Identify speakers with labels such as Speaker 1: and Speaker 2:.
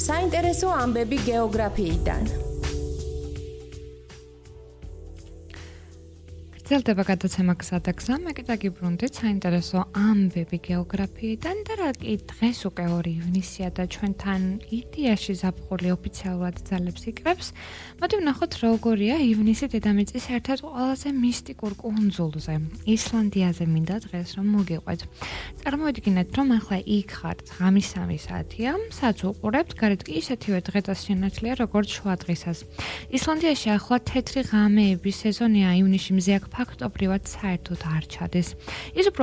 Speaker 1: საინტერესო ამბები გეოგრაფიიდან.
Speaker 2: გრძელდება გადაცემა გზა და გზა, მე კიდე გიბრუნდით საინტერესო ამბები გეოგრაფიიდან და რა კი დღეს უკვე 2 ივნისია და ჩვენთან იდიაში ზაფხული ოფიციალურად ძალებს იკრებს. მოდი ვნახოთ როგორია ივნისი დედამიწის ერთ-ერთ ყველაზე მისტიკურ კუნძულზე, ისლანდიაზე მინდა დღეს რომ მოგიყვეთ. წარმოვიდგინეთ, რომ ახლა იქ ხართ, ღამის 3 საათია, სადაც უყურებთ, გარეთ კი ისეთივე დღე და სინათლეა როგორც შუა დღისას. ისლანდიაში ახლა თეთრი ღამეების სეზონია, ივნისში მზე აქ ფაქტობრივად საერთოდ არ ჩადეს. ის